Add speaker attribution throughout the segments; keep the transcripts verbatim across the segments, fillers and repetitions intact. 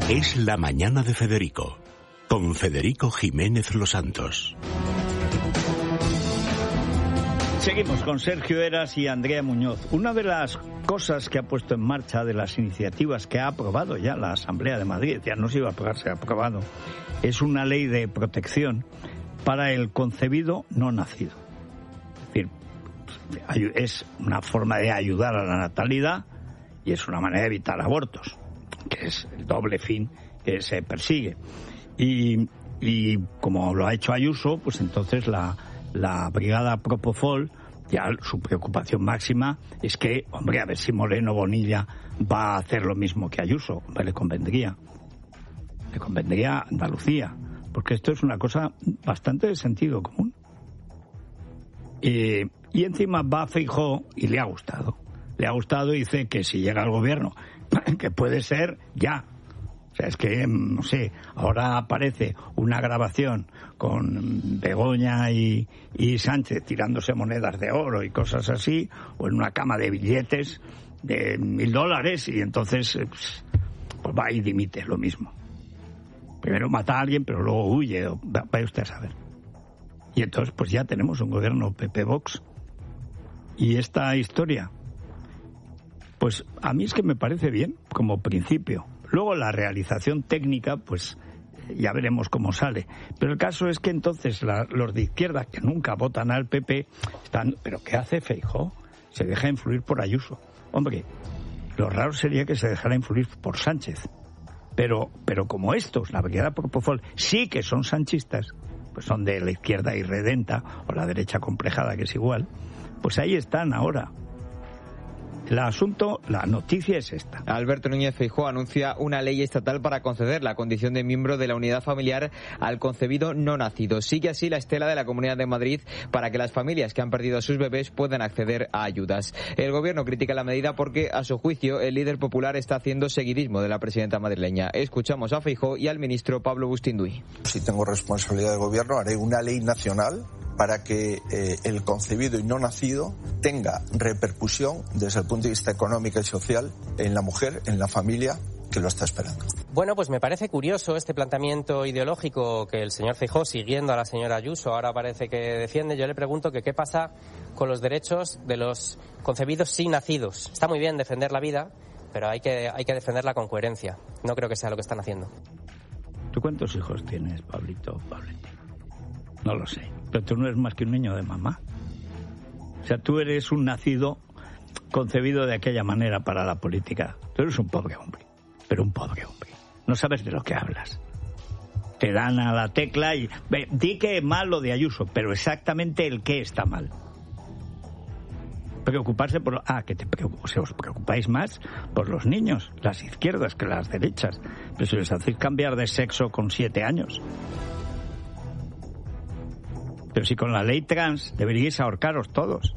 Speaker 1: Es la mañana de Federico, con Federico Jiménez Los Santos.
Speaker 2: Seguimos con Sergio Heras y Andrea Muñoz. Una de las cosas que ha puesto en marcha, de las iniciativas que ha aprobado ya la Asamblea de Madrid, ya no se iba a aprobar, se ha aprobado, es una ley de protección para el concebido no nacido. Es decir, es una forma de ayudar a la natalidad y es una manera de evitar abortos, que es el doble fin que se persigue. Y, y como lo ha hecho Ayuso, pues entonces la, la brigada Propofol, ya su preocupación máxima es que, hombre, a ver si Moreno Bonilla va a hacer lo mismo que Ayuso. Hombre, le convendría. Le convendría a Andalucía, porque esto es una cosa bastante de sentido común. Eh, y encima va Feijóo y le ha gustado. Le ha gustado y dice que si llega al gobierno, que puede ser ya. O sea, es que, no sé, ahora aparece una grabación con Begoña y, y Sánchez tirándose monedas de oro y cosas así, o en una cama de billetes de mil dólares, y entonces pues va y dimite, lo mismo. Primero mata a alguien, pero luego huye, vaya usted a saber. Y entonces pues ya tenemos un gobierno P P-Vox. Y esta historia, pues a mí es que me parece bien como principio. Luego la realización técnica, pues ya veremos cómo sale. Pero el caso es que entonces la, los de izquierda, que nunca votan al P P, están... ¿Pero qué hace Feijóo? Se deja influir por Ayuso. Hombre, lo raro sería que se dejara influir por Sánchez. Pero, pero como estos, la brigada Propofol, sí que son sanchistas, pues son de la izquierda irredenta o la derecha complejada, que es igual, pues ahí están ahora. El asunto, la noticia es esta.
Speaker 3: Alberto Núñez Feijóo anuncia una ley estatal para conceder la condición de miembro de la unidad familiar al concebido no nacido. Sigue así la estela de la Comunidad de Madrid para que las familias que han perdido a sus bebés puedan acceder a ayudas. El gobierno critica la medida porque, a su juicio, el líder popular está haciendo seguidismo de la presidenta madrileña. Escuchamos a Feijóo y al ministro Pablo Bustinduy.
Speaker 4: Si tengo responsabilidad de gobierno, haré una ley nacional para que eh, el concebido y no nacido tenga repercusión desde el punto de vista económico y social en la mujer, en la familia que lo está esperando.
Speaker 5: Bueno, pues me parece curioso este planteamiento ideológico que el señor Feijóo, siguiendo a la señora Ayuso, ahora parece que defiende. Yo le pregunto que qué pasa con los derechos de los concebidos sin nacidos. Está muy bien defender la vida, pero hay que, hay que defenderla con coherencia. No creo que sea lo que están haciendo.
Speaker 2: ¿Tú cuántos hijos tienes, Pablito, Pablete? No lo sé, pero tú no eres más que un niño de mamá. O sea, tú eres un nacido concebido de aquella manera para la política. Tú eres un pobre hombre, pero un pobre hombre. No sabes de lo que hablas. Te dan a la tecla y... Ve, di que es mal lo de Ayuso, pero exactamente el qué está mal. Preocuparse por... Ah, que te preocup... o sea, os preocupáis más por los niños, las izquierdas, que las derechas. Pero si les hacéis cambiar de sexo con siete años... Pero si con la ley trans deberíais ahorcaros todos.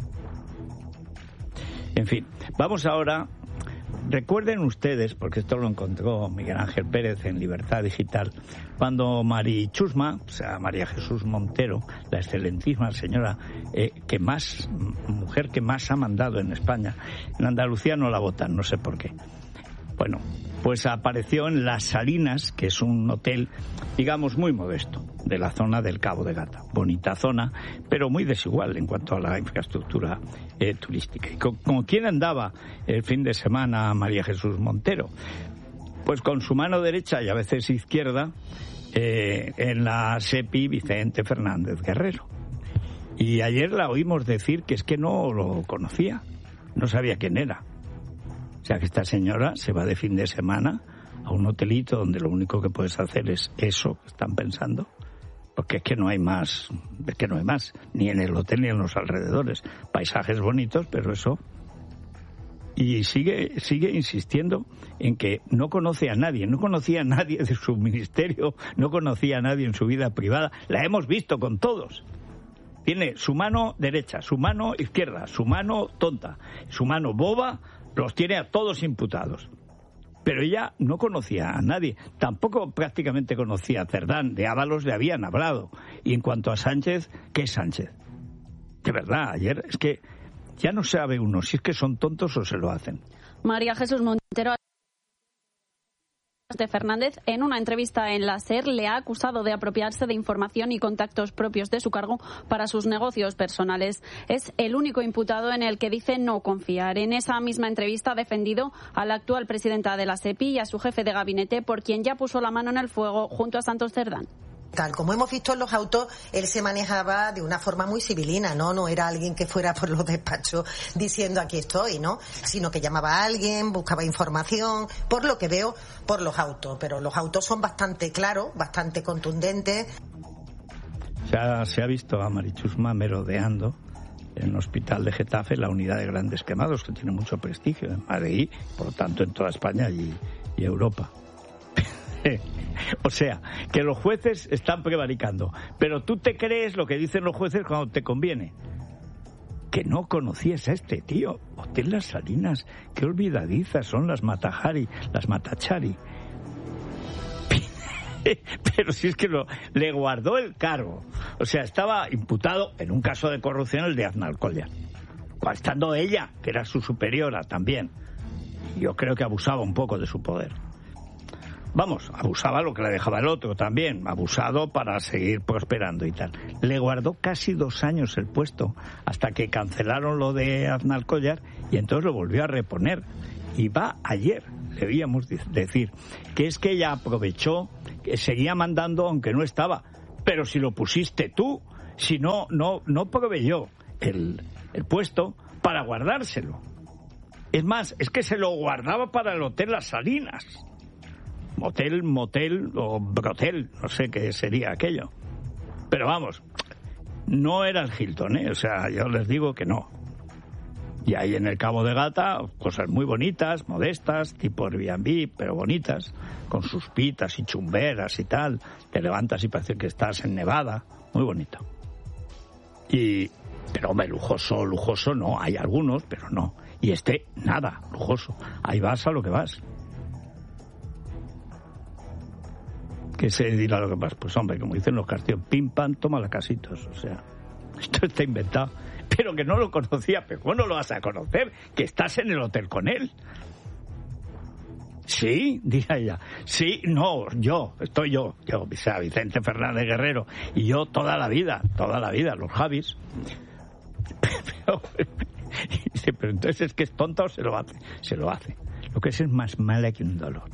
Speaker 2: En fin, vamos ahora... Recuerden ustedes, porque esto lo encontró Miguel Ángel Pérez en Libertad Digital, cuando Mari Chusma, o sea, María Jesús Montero, la excelentísima señora eh, que más, mujer que más ha mandado en España, en Andalucía no la votan, no sé por qué. Bueno, pues apareció en Las Salinas, que es un hotel, digamos, muy modesto, de la zona del Cabo de Gata. Bonita zona, pero muy desigual en cuanto a la infraestructura eh, turística. ¿Y con, con quién andaba el fin de semana María Jesús Montero? Pues con su mano derecha y a veces izquierda eh, en la SEPI Vicente Fernández Guerrero. Y ayer la oímos decir que es que no lo conocía, no sabía quién era. O sea que esta señora se va de fin de semana a un hotelito donde lo único que puedes hacer es eso que están pensando, porque es que no hay más, es que no hay más, ni en el hotel ni en los alrededores. Paisajes bonitos, pero eso. Y sigue, sigue insistiendo en que no conoce a nadie, no conocía a nadie de su ministerio, no conocía a nadie en su vida privada. La hemos visto con todos. Tiene su mano derecha, su mano izquierda, su mano tonta, su mano boba. Los tiene a todos imputados. Pero ella no conocía a nadie. Tampoco prácticamente conocía a Cerdán. De Ábalos le habían hablado. Y en cuanto a Sánchez, ¿qué es Sánchez? De verdad, ayer es que ya no sabe uno si es que son tontos o se lo hacen.
Speaker 6: María Jesús Montero. de Fernández, en una entrevista en la SER, le ha acusado de apropiarse de información y contactos propios de su cargo para sus negocios personales. Es el único imputado en el que dice no confiar. En esa misma entrevista ha defendido a la actual presidenta de la SEPI y a su jefe de gabinete, por quien ya puso la mano en el fuego junto a Santos Cerdán.
Speaker 7: Tal como hemos visto en los autos, él se manejaba de una forma muy civilina, ¿no? No era alguien que fuera por los despachos diciendo aquí estoy, ¿no? Sino que llamaba a alguien, buscaba información, por lo que veo por los autos. Pero los autos son bastante claros, bastante contundentes.
Speaker 2: Se ha, se ha visto a Mari Chusma merodeando en el hospital de Getafe, la unidad de grandes quemados, que tiene mucho prestigio en Madrid, por lo tanto en toda España y, y Europa. O sea, que los jueces están prevaricando. Pero tú te crees lo que dicen los jueces cuando te conviene. Que no conocías a este tío. Hotel Las Salinas, qué olvidadizas son las Matajari, las Matachari. Pero si es que lo, le guardó el cargo. O sea, estaba imputado en un caso de corrupción, el de Aznalcóllar, estando ella, que era su superiora también. Yo creo que abusaba un poco de su poder. Vamos, abusaba lo que le dejaba el otro también, abusado para seguir prosperando y tal. Le guardó casi dos años el puesto, hasta que cancelaron lo de Aznalcóllar y entonces lo volvió a reponer. Y va ayer, le oíamos decir, que es que ella aprovechó, que seguía mandando aunque no estaba. Pero si lo pusiste tú, si no, no, no proveyó el, el puesto para guardárselo. Es más, es que se lo guardaba para el Hotel Las Salinas. Motel, motel o brotel, no sé qué sería aquello. Pero vamos, no era el Hilton, ¿eh? O sea, yo les digo que no. Y ahí en el Cabo de Gata, cosas muy bonitas, modestas, tipo Airbnb, pero bonitas, con sus pitas y chumberas y tal. Te levantas y parece que estás en Nevada, muy bonito. Y, pero hombre, lujoso, lujoso no, hay algunos, pero no. Y este, nada, lujoso. Ahí vas a lo que vas. Que se dirá lo que pasa. Pues hombre, como dicen los castillos, pim pam, toma la casitos. O sea, esto está inventado. Pero que no lo conocía, pero ¿cómo no lo vas a conocer? Que estás en el hotel con él. Sí, dirá ella. Sí, no, yo, estoy yo, yo, o sea, Vicente Fernández Guerrero, y yo toda la vida, toda la vida, los Javis. Pero, dice, pero entonces es que es tonta o se lo hace, se lo hace. Lo que es es más mala que un dolor.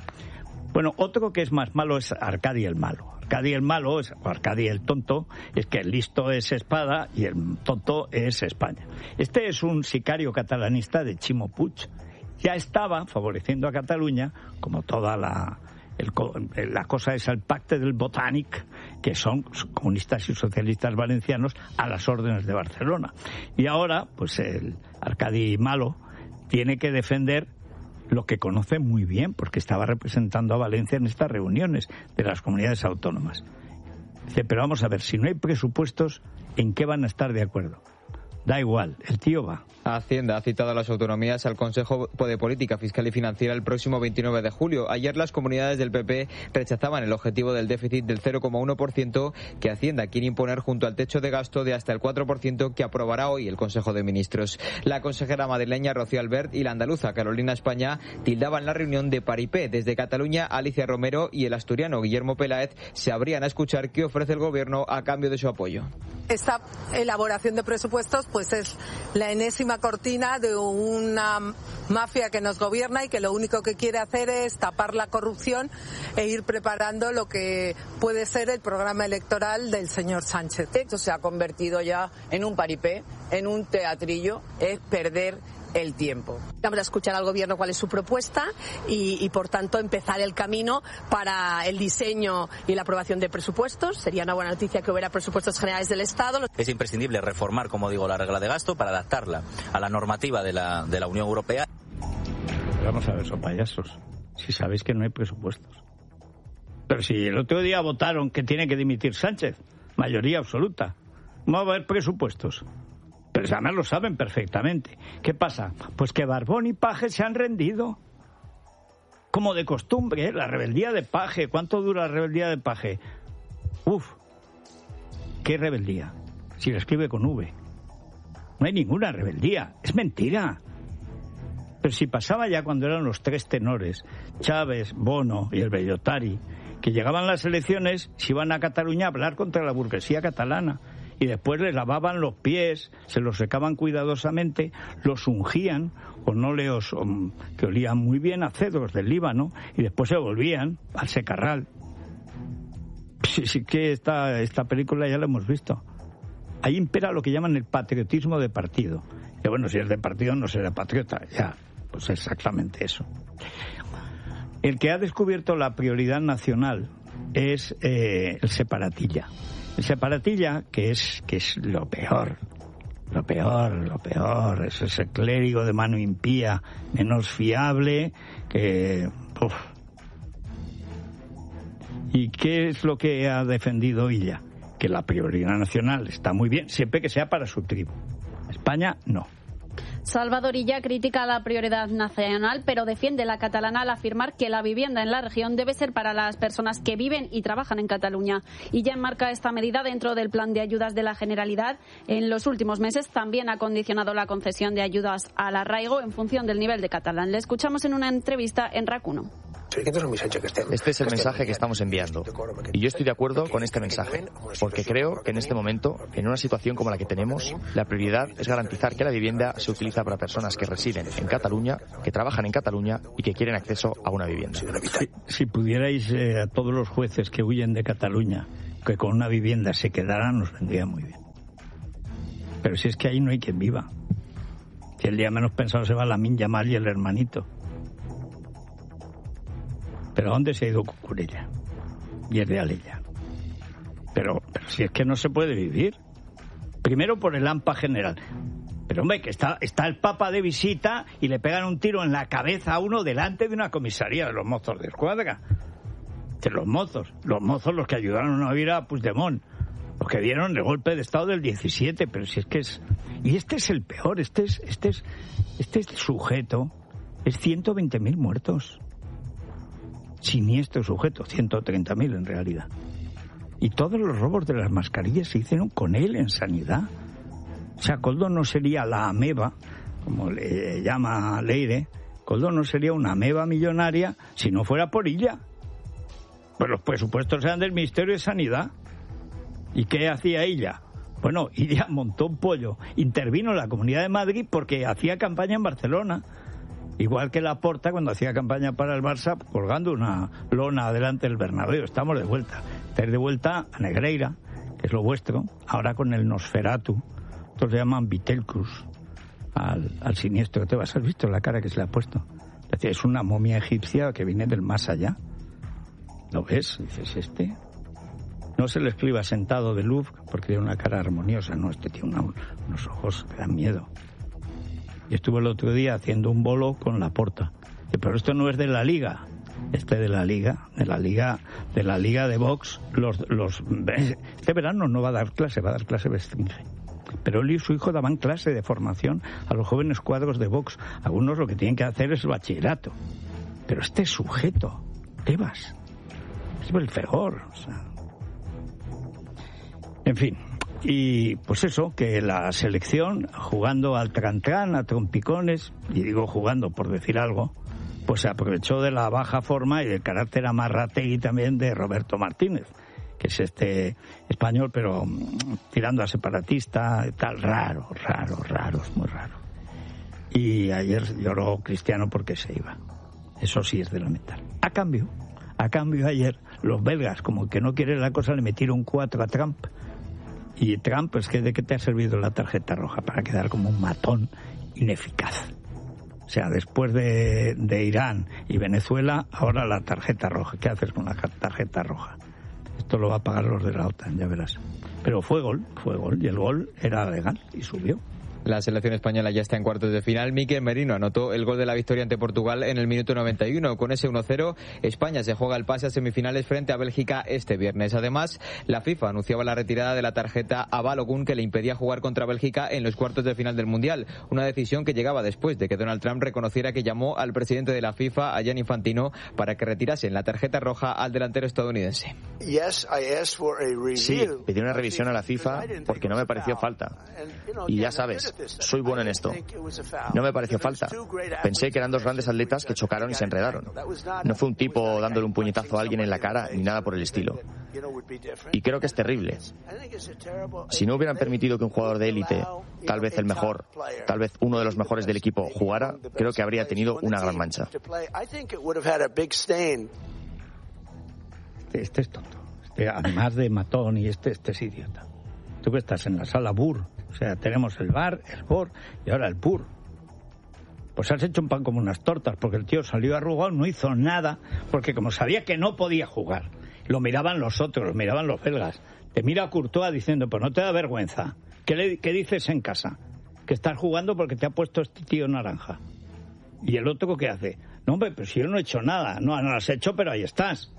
Speaker 2: Bueno, otro que es más malo es Arcadi el malo. Arcadi el malo, es, o Arcadi el tonto, es que el listo es Espada y el tonto es España. Este es un sicario catalanista de Ximo Puig. Ya estaba favoreciendo a Cataluña, como toda la, el, la cosa es el pacte del Botànic, que son comunistas y socialistas valencianos a las órdenes de Barcelona. Y ahora, pues el Arcadi malo tiene que defender lo que conoce muy bien, porque estaba representando a Valencia en estas reuniones de las comunidades autónomas. Dice, pero vamos a ver, si no hay presupuestos, ¿en qué van a estar de acuerdo? Da igual, el tío va.
Speaker 3: Hacienda ha citado a las autonomías al Consejo de Política Fiscal y Financiera el próximo veintinueve de julio. Ayer las comunidades del P P rechazaban el objetivo del déficit del cero coma uno por ciento que Hacienda quiere imponer junto al techo de gasto de hasta el cuatro por ciento que aprobará hoy el Consejo de Ministros. La consejera madrileña Rocío Albert y la andaluza Carolina España tildaban la reunión de paripé. Desde Cataluña, Alicia Romero y el asturiano Guillermo Peláez se abrían a escuchar qué ofrece el gobierno a cambio de su apoyo.
Speaker 8: Esta elaboración de presupuestos pues es la enésima cortina de una mafia que nos gobierna y que lo único que quiere hacer es tapar la corrupción e ir preparando lo que puede ser el programa electoral del señor Sánchez.
Speaker 9: Esto se ha convertido ya en un paripé, en un teatrillo, es perder el tiempo.
Speaker 10: Vamos a escuchar al gobierno cuál es su propuesta y, y por tanto empezar el camino para el diseño y la aprobación de presupuestos. Sería una buena noticia que hubiera presupuestos generales del Estado.
Speaker 11: Es imprescindible reformar, como digo, la regla de gasto para adaptarla a la normativa de la, de la Unión Europea.
Speaker 2: Vamos a ver, son payasos. Si sabéis que no hay presupuestos. Pero si el otro día votaron que tiene que dimitir Sánchez, mayoría absoluta, no va a haber presupuestos. Pero además lo saben perfectamente. ¿Qué pasa? Pues que Barbón y Paje se han rendido. Como de costumbre, ¿eh? La rebeldía de Paje. ¿Cuánto dura la rebeldía de Paje? Uf, ¿qué rebeldía? Si lo escribe con V. No hay ninguna rebeldía. Es mentira. Pero si pasaba ya cuando eran los tres tenores, Chávez, Bono y el Bellotari, que llegaban las elecciones, se iban a Cataluña a hablar contra la burguesía catalana. Y después les lavaban los pies, se los secaban cuidadosamente, los ungían con óleos um, que olían muy bien a cedros del Líbano, y después se volvían al secarral. Sí, sí que esta, esta película ya la hemos visto. Ahí impera lo que llaman el patriotismo de partido. Y bueno, si es de partido no será patriota, ya, pues exactamente eso. El que ha descubierto la prioridad nacional es eh, el separatilla. El separatilla, que es, que es lo peor, lo peor, lo peor, es ese clérigo de mano impía, menos fiable, que... Uf. ¿Y qué es lo que ha defendido ella? Que la prioridad nacional está muy bien, siempre que sea para su tribu. España, no.
Speaker 6: Salvador Illa critica la prioridad nacional, pero defiende la catalana al afirmar que la vivienda en la región debe ser para las personas que viven y trabajan en Cataluña. Illa enmarca esta medida dentro del plan de ayudas de la Generalidad. En los últimos meses también ha condicionado la concesión de ayudas al arraigo en función del nivel de catalán. Le escuchamos en una entrevista en RAC uno.
Speaker 12: Este es el mensaje que estamos enviando. Y yo estoy de acuerdo con este mensaje, porque creo que en este momento, en una situación como la que tenemos, la prioridad es garantizar que la vivienda se utiliza para personas que residen en Cataluña, que trabajan en Cataluña y que quieren acceso a una vivienda.
Speaker 2: Si, si pudierais eh, a todos los jueces que huyen de Cataluña, que con una vivienda se quedaran, nos vendría muy bien. Pero si es que ahí no hay quien viva. Si el día menos pensado se va Lamine Yamal y el hermanito. ¿Pero a dónde se ha ido Cucurella? Y es de Alella. Pero, pero si es que no se puede vivir. Primero por el AMPA general. Pero hombre, que está, está el Papa de visita y le pegan un tiro en la cabeza a uno delante de una comisaría de los mozos de escuadra. De los mozos. Los mozos los que ayudaron a huir a Puigdemont. Los que dieron el golpe de Estado del diecisiete. Pero si es que es... Y este es el peor. Este es, este es, este sujeto. Es ciento veinte mil muertos. Siniestro sujeto, ciento treinta mil en realidad. Y todos los robos de las mascarillas se hicieron con él en sanidad. O sea, Koldo no sería la ameba, como le llama Leire, Koldo no sería una ameba millonaria si no fuera por ella. Pues los presupuestos eran del Ministerio de Sanidad. ¿Y qué hacía ella? Bueno, ella montó un pollo, intervino en la Comunidad de Madrid porque hacía campaña en Barcelona. Igual que Laporta cuando hacía campaña para el Barça, colgando una lona delante del Bernabéu. Estamos de vuelta. Estáis de vuelta a Negreira, que es lo vuestro, ahora con el Nosferatu. Otros le llaman Vitelcus, al, al siniestro. ¿Te vas? ¿Has visto la cara que se le ha puesto? Es una momia egipcia que viene del más allá. ¿Lo ves? Dices, este... No se le escriba sentado de Louvre porque tiene una cara armoniosa. No, este tiene una, unos ojos que dan miedo. Y estuve el otro día haciendo un bolo con Laporta. Pero esto no es de la Liga. Este de la Liga, de la Liga, de la Liga de Vox. Los, los, este verano no va a dar clase, va a dar clase Bestringe. Pero él y su hijo daban clase de formación a los jóvenes cuadros de Vox. Algunos lo que tienen que hacer es el bachillerato. Pero este sujeto, Tebas, es Belfegor. O sea. En fin. Y pues eso, que la selección, jugando al trancán, a trompicones, y digo jugando por decir algo, pues se aprovechó de la baja forma y del carácter amarrategui también de Roberto Martínez, que es este español, pero tirando a separatista y tal, raro, raro, raro, es muy raro. Y ayer lloró Cristiano porque se iba. Eso sí es de lamentar. A cambio, a cambio ayer, los belgas, como que no quieren la cosa, le metieron cuatro a Trump. Y Trump, es que ¿de qué te ha servido la tarjeta roja? Para quedar como un matón ineficaz. O sea, después de, de Irán y Venezuela, ahora la tarjeta roja. ¿Qué haces con la tarjeta roja? Esto lo va a pagar los de la OTAN, ya verás. Pero fue gol, fue gol, y el gol era legal y subió.
Speaker 3: La selección española ya está en cuartos de final. Mikel Merino anotó el gol de la victoria ante Portugal en el minuto noventa y uno. Con ese uno cero, España se juega el pase a semifinales frente a Bélgica este viernes. Además, la FIFA anunciaba la retirada de la tarjeta a Balogun que le impedía jugar contra Bélgica en los cuartos de final del Mundial. Una decisión que llegaba después de que Donald Trump reconociera que llamó al presidente de la FIFA, a Gianni Infantino, para que retirasen la tarjeta roja al delantero estadounidense.
Speaker 12: Sí, pedí una revisión a la FIFA porque no me pareció falta. Y ya sabes, Además, soy bueno en esto. No me pareció falta. Pensé que eran dos grandes atletas que chocaron y se enredaron. No fue un tipo dándole un puñetazo a alguien en la cara ni nada por el estilo. Y creo que es terrible. Si no hubieran permitido que un jugador de élite, tal vez el mejor, tal vez uno de los mejores del equipo, jugara, creo que habría tenido una gran mancha.
Speaker 2: Este es tonto. Este, además de matón, y este, este es idiota. Tú que estás en la sala B U R, o sea, tenemos el bar, el B O R y ahora el P U R. Pues has hecho un pan como unas tortas, porque el tío salió arrugado, no hizo nada, porque como sabía que no podía jugar, lo miraban los otros, lo miraban los belgas. Te mira Courtois diciendo, pues no te da vergüenza. ¿Qué, le, qué dices en casa? Que estás jugando porque te ha puesto este tío naranja. ¿Y el otro qué hace? No, hombre, pero si yo no he hecho nada. No, no lo has hecho, pero ahí estás.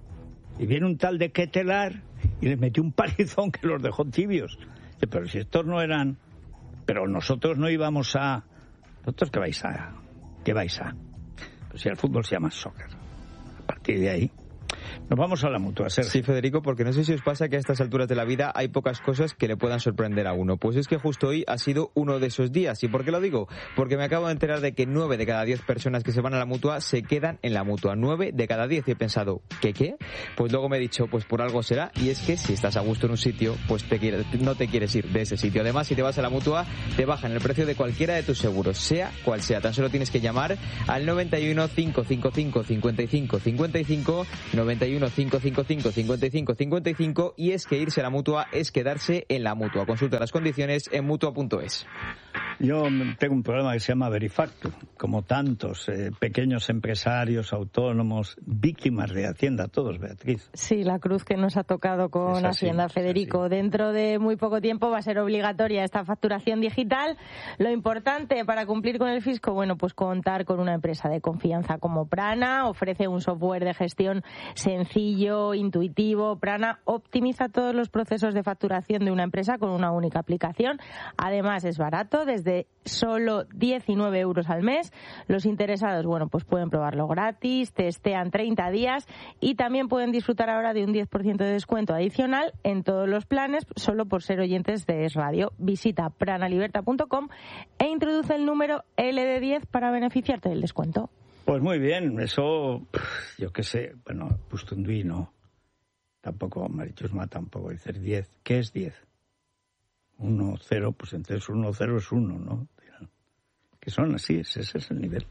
Speaker 2: Y viene un tal de Ketelaar y le metió un palizón que los dejó tibios. Pero si estos no eran... Pero nosotros no íbamos a... ¿Vosotros qué vais a...? ¿Qué vais a...? Pues si el fútbol se llama soccer. A partir de ahí... Nos vamos a la Mutua, Sergio.
Speaker 3: Sí, Federico, porque no sé si os pasa que a estas alturas de la vida hay pocas cosas que le puedan sorprender a uno. Pues es que justo hoy ha sido uno de esos días. ¿Y por qué lo digo? Porque me acabo de enterar de que nueve de cada diez personas que se van a la Mutua se quedan en la Mutua. nueve de cada diez. Y he pensado, ¿qué qué? Pues luego me he dicho, pues por algo será. Y es que si estás a gusto en un sitio, pues te quieres, no te quieres ir de ese sitio. Además, si te vas a la Mutua, te bajan el precio de cualquiera de tus seguros, sea cual sea. Tan solo tienes que llamar al noventa y uno, cinco cinco cinco, cincuenta y cinco cincuenta y cinco, noventa y uno, cinco cinco cinco, cincuenta y cinco cincuenta y cinco, y es que irse a la Mutua es quedarse en la Mutua. Consulta las condiciones en mutua punto es.
Speaker 2: Yo tengo un programa que se llama Verifacto, como tantos eh, pequeños empresarios, autónomos, víctimas de Hacienda, todos, Beatriz.
Speaker 13: Sí, la cruz que nos ha tocado con así, Hacienda, Federico. Dentro de muy poco tiempo va a ser obligatoria esta facturación digital. Lo importante para cumplir con el fisco, bueno, pues contar con una empresa de confianza como Prana. Ofrece un software de gestión sencillo, intuitivo. Prana optimiza todos los procesos de facturación de una empresa con una única aplicación. Además, es barato, desde de solo diecinueve euros al mes. Los interesados, bueno, pues pueden probarlo gratis, testean treinta días y también pueden disfrutar ahora de un diez por ciento de descuento adicional en todos los planes, solo por ser oyentes de Es Radio. Visita pranaliberta punto com e introduce el número L D diez para beneficiarte del descuento.
Speaker 2: Pues muy bien, eso, yo qué sé, bueno, Pustunduí no, tampoco, Marichusma tampoco, dices diez. ¿Qué es diez? Uno, cero, pues entonces uno, cero es uno, ¿no? Que son así, ese es el nivel.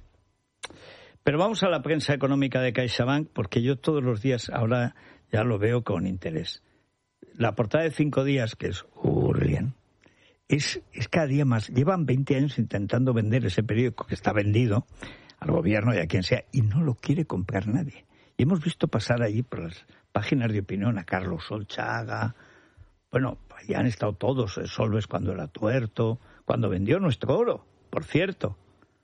Speaker 2: Pero vamos a la prensa económica de CaixaBank, porque yo todos los días ahora ya lo veo con interés. La portada de Cinco Días, que es Urrien, es, es cada día más. Llevan veinte años intentando vender ese periódico que está vendido al gobierno y a quien sea, y no lo quiere comprar nadie. Y hemos visto pasar allí por las páginas de opinión a Carlos Solchaga. Bueno, ya han estado todos, Solves cuando era tuerto, cuando vendió nuestro oro, por cierto.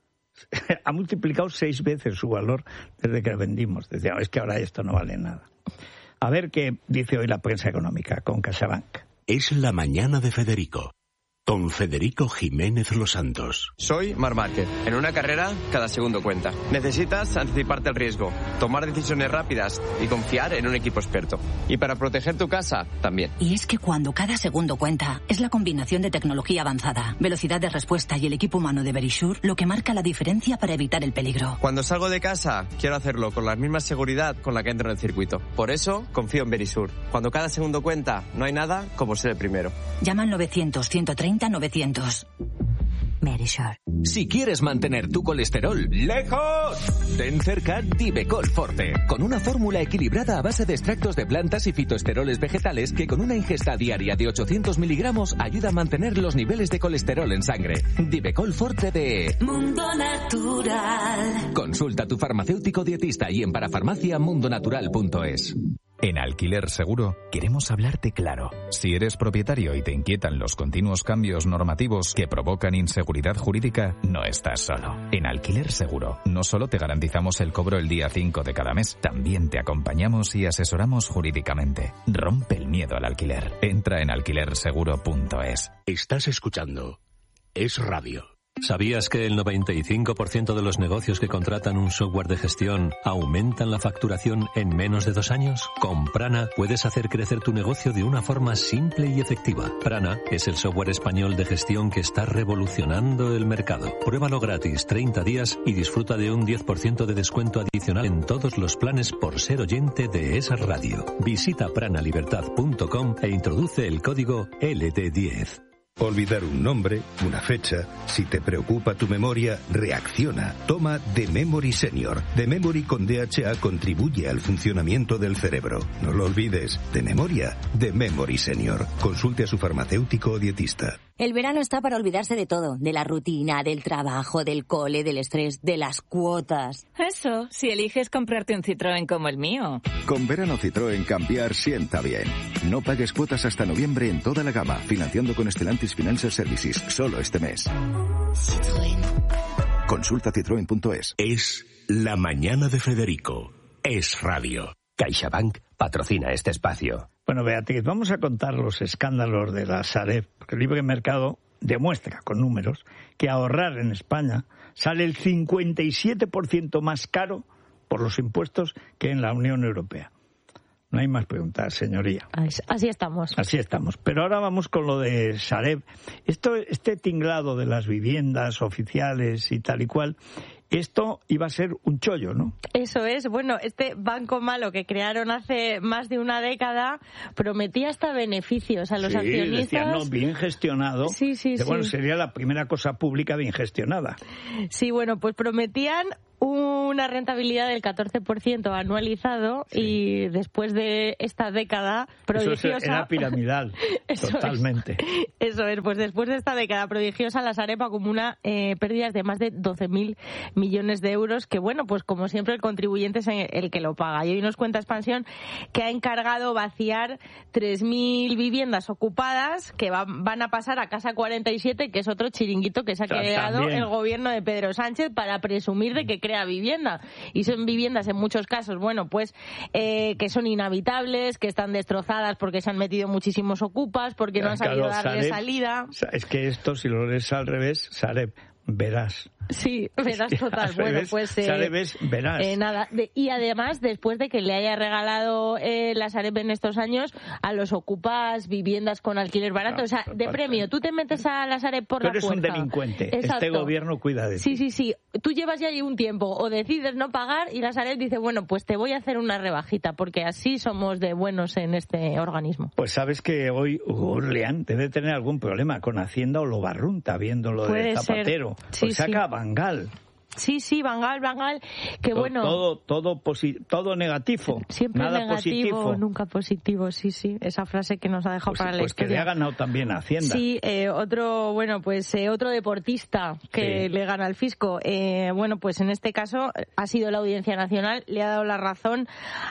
Speaker 2: Ha multiplicado seis veces su valor desde que lo vendimos. Decía, es que ahora esto no vale nada. A ver qué dice hoy la prensa económica con CaixaBank.
Speaker 1: Es la mañana de Federico, con Federico Jiménez Los Santos.
Speaker 14: Soy Marc Márquez. En una carrera, cada segundo cuenta. Necesitas anticiparte al riesgo, tomar decisiones rápidas y confiar en un equipo experto. Y para proteger tu casa, también.
Speaker 15: Y es que cuando cada segundo cuenta, es la combinación de tecnología avanzada, velocidad de respuesta y el equipo humano de Verisure lo que marca la diferencia para evitar el peligro.
Speaker 14: Cuando salgo de casa, quiero hacerlo con la misma seguridad con la que entro en el circuito. Por eso, confío en Verisure. Cuando cada segundo cuenta, no hay nada como ser el primero.
Speaker 15: Llama al novecientos, ciento treinta, novecientos. Verisure.
Speaker 16: Si quieres mantener tu colesterol lejos, ten cerca Divecol Forte, con una fórmula equilibrada a base de extractos de plantas y fitoesteroles vegetales que con una ingesta diaria de ochocientos miligramos ayuda a mantener los niveles de colesterol en sangre. Divecol Forte de
Speaker 15: Mundo Natural.
Speaker 16: Consulta a tu farmacéutico dietista y en parafarmacia mundonatural punto es.
Speaker 17: En Alquiler Seguro queremos hablarte claro. Si eres propietario y te inquietan los continuos cambios normativos que provocan inseguridad jurídica, no estás solo. En Alquiler Seguro no solo te garantizamos el cobro el día cinco de cada mes, también te acompañamos y asesoramos jurídicamente. Rompe el miedo al alquiler. Entra en alquiler seguro punto es.
Speaker 1: Estás escuchando Es Radio.
Speaker 18: ¿Sabías que el noventa y cinco por ciento de los negocios que contratan un software de gestión aumentan la facturación en menos de dos años? Con Prana puedes hacer crecer tu negocio de una forma simple y efectiva. Prana es el software español de gestión que está revolucionando el mercado. Pruébalo gratis treinta días y disfruta de un diez por ciento de descuento adicional en todos los planes por ser oyente de esa radio. Visita pranalibertad punto com e introduce el código L D diez.
Speaker 19: Olvidar un nombre, una fecha. Si te preocupa tu memoria, reacciona. Toma The Memory Senior. The Memory con D H A contribuye al funcionamiento del cerebro. No lo olvides. De memoria, The Memory Senior. Consulte a su farmacéutico o dietista.
Speaker 20: El verano está para olvidarse de todo. De la rutina, del trabajo, del cole, del estrés, de las cuotas.
Speaker 21: Eso, si eliges comprarte un Citroën como el mío.
Speaker 22: Con verano Citroën cambiar sienta bien. No pagues cuotas hasta noviembre en toda la gama, financiando con Stellantis Financial Services, solo este mes.
Speaker 1: Citroën.
Speaker 22: Consulta citroen punto es.
Speaker 1: Es La Mañana de Federico. Es radio.
Speaker 23: CaixaBank patrocina este espacio.
Speaker 2: Bueno, Beatriz, vamos a contar los escándalos de la Sareb, porque el libre mercado demuestra con números que ahorrar en España sale el cincuenta y siete por ciento más caro por los impuestos que en la Unión Europea. No hay más preguntas, señoría.
Speaker 13: Así estamos.
Speaker 2: Así estamos. Pero ahora vamos con lo de Sareb. Esto, este tinglado de las viviendas oficiales y tal y cual, esto iba a ser un chollo, ¿no?
Speaker 13: Eso es. Bueno, este banco malo que crearon hace más de una década prometía hasta beneficios a los
Speaker 2: sí,
Speaker 13: accionistas.
Speaker 2: Decían, no, bien gestionado.
Speaker 13: Sí, sí,
Speaker 2: que, bueno,
Speaker 13: sí.
Speaker 2: sería la primera cosa pública bien gestionada.
Speaker 13: Sí, bueno, pues prometían una rentabilidad del catorce por ciento anualizado sí. y después de esta década prodigiosa...
Speaker 2: Eso era piramidal,
Speaker 13: eso
Speaker 2: totalmente.
Speaker 13: Es, eso es, pues después de esta década prodigiosa la Sareb acumula eh, pérdidas de más de doce mil millones de euros, que bueno, pues como siempre el contribuyente es el que lo paga. Y hoy nos cuenta Expansión que ha encargado vaciar tres mil viviendas ocupadas que va, van a pasar a Casa cuarenta y siete, que es otro chiringuito que se ha creado el gobierno de Pedro Sánchez para presumir de que crea vivienda. Y son viviendas en muchos casos, bueno, pues eh, que son inhabitables, que están destrozadas porque se han metido muchísimos ocupas, porque no han sabido
Speaker 2: claro,
Speaker 13: darle
Speaker 2: Sareb,
Speaker 13: salida.
Speaker 2: Es que esto, si lo lees al revés, Sareb, verás.
Speaker 13: Sí, verás total. Bueno, pues eh,
Speaker 2: Sareb es verás.
Speaker 13: Eh, nada. De, y además, después de que le haya regalado eh, la Sareb en estos años a los ocupas viviendas con alquiler barato, no, o sea, de premio, tú te metes a la Sareb por
Speaker 2: Pero
Speaker 13: la fuerza.
Speaker 2: Tú eres un delincuente.
Speaker 13: Exacto.
Speaker 2: Este gobierno cuida de ti.
Speaker 13: Sí, sí, sí. Tú llevas ya ahí un tiempo o decides no pagar y la Sareb dice, bueno, pues te voy a hacer una rebajita porque así somos de buenos en este organismo.
Speaker 2: Pues sabes que hoy Orleán debe tener algún problema con Hacienda o lo barrunta viendo lo de Zapatero.
Speaker 13: Sí,
Speaker 2: pues saca sí. Bangal.
Speaker 13: Sí, sí, Bangal, Bangal, que
Speaker 2: todo,
Speaker 13: bueno...
Speaker 2: Todo, todo, posi- todo negativo,
Speaker 13: siempre
Speaker 2: nada
Speaker 13: negativo,
Speaker 2: positivo.
Speaker 13: Nunca positivo, sí, sí, esa frase que nos ha dejado
Speaker 2: pues,
Speaker 13: para la
Speaker 2: pues
Speaker 13: historia.
Speaker 2: Pues que le ha ganado también a Hacienda.
Speaker 13: Sí, eh, otro, bueno, pues eh, otro deportista que sí. le gana al fisco. Eh, bueno, pues en este caso ha sido la Audiencia Nacional, le ha dado la razón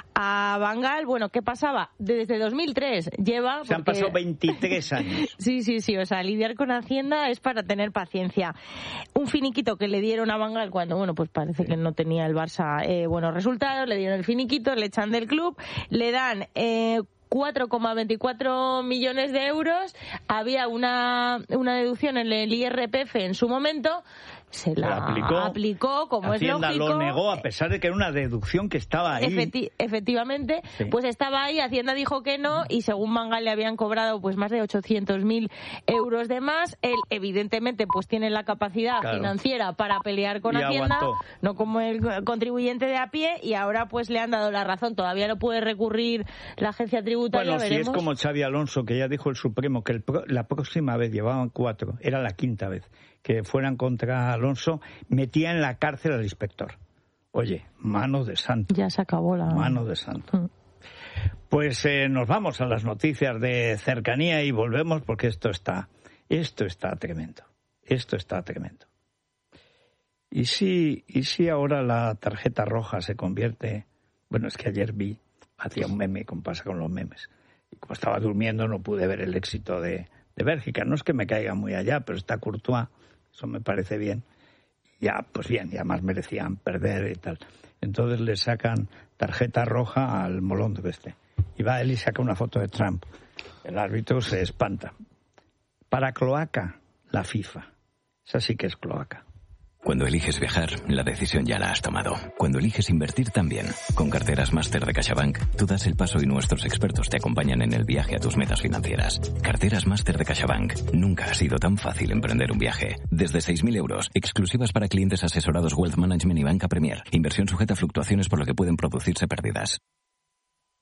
Speaker 13: a Bangal. Bueno, ¿qué pasaba? Desde dos mil tres lleva...
Speaker 2: Se han
Speaker 13: porque...
Speaker 2: pasado veintitrés años.
Speaker 13: Sí, sí, sí, o sea, lidiar con Hacienda es para tener paciencia. Un finiquito que le dieron a Bangal cuando, bueno, pues parece que no tenía el Barça eh, buenos resultados, le dieron el finiquito, le echan del club, le dan eh, cuatro coma veinticuatro millones de euros, había una, una deducción en el I R P F en su momento, se la,
Speaker 2: la aplicó,
Speaker 13: aplicó como
Speaker 2: Hacienda
Speaker 13: es lógico.
Speaker 2: Lo negó a pesar de que era una deducción que estaba ahí.
Speaker 13: Efecti- efectivamente, sí. pues estaba ahí, Hacienda dijo que no y según Bangal le habían cobrado pues más de ochocientos mil euros de más. Él evidentemente pues tiene la capacidad claro. financiera para pelear con
Speaker 2: y
Speaker 13: Hacienda,
Speaker 2: aguantó.
Speaker 13: no como el contribuyente de a pie, y ahora pues le han dado la razón. Todavía no puede recurrir la agencia tributaria.
Speaker 2: Bueno, si
Speaker 13: veremos.
Speaker 2: es como Xavi Alonso, que ya dijo el Supremo que el pro- la próxima vez llevaban cuatro, era la quinta vez que fueran contra Alonso, metía en la cárcel al inspector. Oye, mano de santo.
Speaker 13: Ya se acabó la...
Speaker 2: Mano de santo. Mm. Pues eh, nos vamos a las noticias de cercanía y volvemos porque esto está, esto está tremendo. Esto está tremendo. ¿Y si, y si ahora la tarjeta roja se convierte... Bueno, es que ayer vi, hacía un meme, como pasa con los memes. Y como estaba durmiendo no pude ver el éxito de, de Bélgica. No es que me caiga muy allá, pero está Courtois. Eso me parece bien. Ya, pues bien, ya más merecían perder y tal. Entonces le sacan tarjeta roja al molón de este. Y va él y saca una foto de Trump. El árbitro se espanta. Para cloaca, la FIFA. Esa sí que es cloaca.
Speaker 4: Cuando eliges viajar, la decisión ya la has tomado. Cuando eliges invertir también. Con Carteras Máster de CaixaBank, tú das el paso y nuestros expertos te acompañan en el viaje a tus metas financieras. Carteras Máster de CaixaBank. Nunca ha sido tan fácil emprender un viaje. Desde seis mil euros, exclusivas para clientes asesorados Wealth Management y Banca Premier. Inversión sujeta a fluctuaciones por lo que pueden producirse pérdidas.